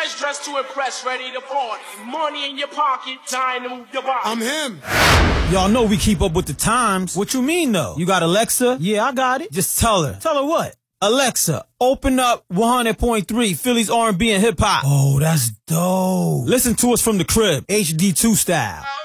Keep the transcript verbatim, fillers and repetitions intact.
Fresh dressed to impress, ready to party. Money in your pocket, time to move your body. I'm him. Y'all know we keep up with the times. What you mean, though? You got Alexa? Yeah, I got it. Just tell her. Tell her what? Alexa, open up one hundred point three Philly's R and B and hip hop. Oh, that's dope. Listen to us from the crib, H D two style.